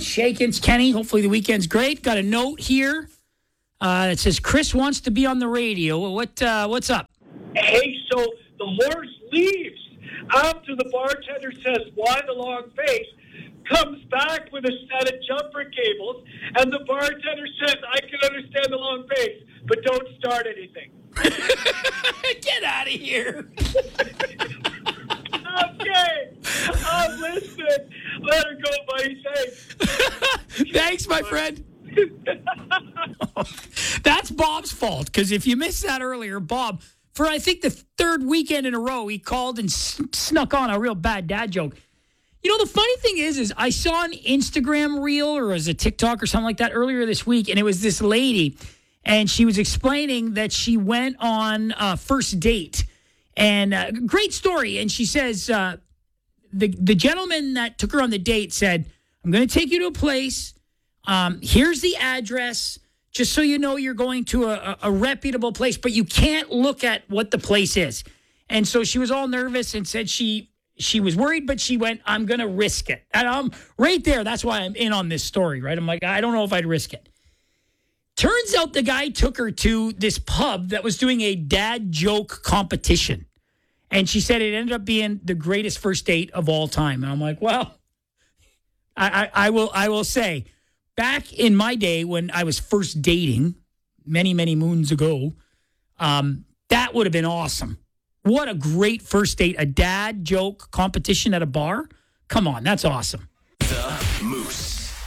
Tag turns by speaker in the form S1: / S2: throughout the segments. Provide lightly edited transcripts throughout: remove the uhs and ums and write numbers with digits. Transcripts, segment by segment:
S1: What's shaking? It's Kenny. Hopefully the weekend's great. Got a note here that says Chris wants to be on the radio. What's up?
S2: Hey, so the horse leaves after the bartender says, "Why the long face?" Comes back with a set of jumper cables, and the bartender says, "I can understand the long face, but don't start anything."
S1: Get out of here.
S2: Okay, I'm listening. Let her go, buddy. Thanks.
S1: Thanks, my friend. That's Bob's fault, because if you missed that earlier, Bob, for I think the third weekend in a row, he called and snuck on a real bad dad joke. You know, the funny thing is I saw an Instagram reel or as a TikTok or something like that earlier this week, and it was this lady, and she was explaining that she went on a first date. And great story. And she says the gentleman that took her on the date said, "I'm going to take you to a place. Here's the address. Just so you know, you're going to a reputable place, but you can't look at what the place is." And so she was all nervous and said she was worried, but she went, "I'm going to risk it." And I'm right there. That's why I'm in on this story, right? I'm like, I don't know if I'd risk it. Turns out the guy took her to this pub that was doing a dad joke competition. And she said it ended up being the greatest first date of all time. And I'm like, well, I will say, back in my day when I was first dating, many, many moons ago, that would have been awesome. What a great first date. A dad joke competition at a bar. Come on, that's awesome.
S3: The Moose.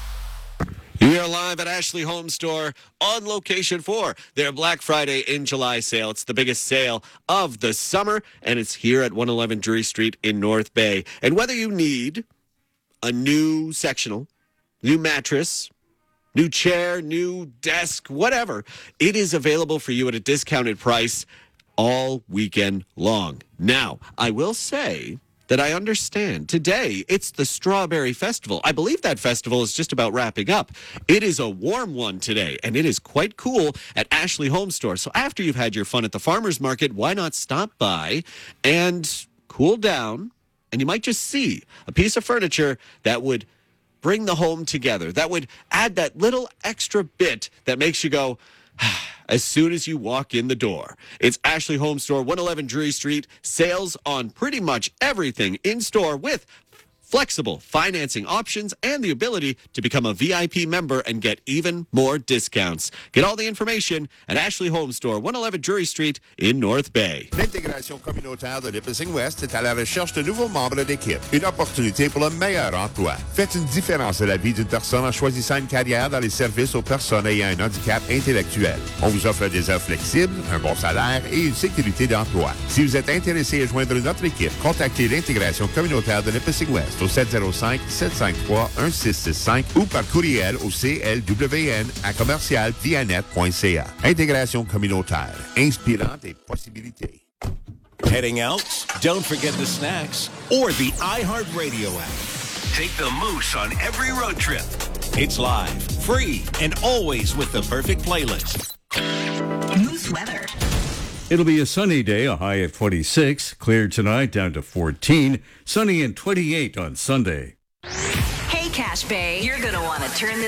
S3: We are live at Ashley Home Store on location for their Black Friday in July sale. It's the biggest sale of the summer, and it's here at 111 Drury Street in North Bay. And whether you need a new sectional, new mattress, new chair, new desk, whatever, it is available for you at a discounted price all weekend long. Now, I will say that I understand today it's the Strawberry Festival. I believe that festival is just about wrapping up. It is a warm one today, and it is quite cool at Ashley Home Store. So after you've had your fun at the farmer's market, why not stop by and cool down? And you might just see a piece of furniture that would bring the home together, that would add that little extra bit that makes you go, as soon as you walk in the door. It's Ashley Home Store, 111 Drury Street. Sales on pretty much everything in store with flexible financing options and the ability to become a VIP member and get even more discounts. Get all the information at Ashley Home Store, 111 Drury Street in North Bay.
S4: L'intégration communautaire de Nipissing West est à la recherche de nouveaux membres d'équipe. Une opportunité pour le meilleur emploi. Faites une différence dans la vie d'une personne en choisissant une carrière dans les services aux personnes ayant un handicap intellectuel. On vous offre des heures flexibles, un bon salaire et une sécurité d'emploi. Si vous êtes intéressé à joindre notre équipe, contactez l'intégration communautaire de Nipissing West au 705-753-1665 ou par courriel au clwn@commercialvianet.ca. Intégration communautaire, inspirant des possibilités.
S5: Heading out? Don't forget the snacks or the iHeartRadio app. Take the Moose on every road trip. It's live, free, and always with the perfect playlist.
S6: Moose weather.
S7: It'll be a sunny day, a high of 26. Clear tonight, down to 14. Sunny and 28 on Sunday.
S6: Hey, Cache Bay, you're going to want to turn this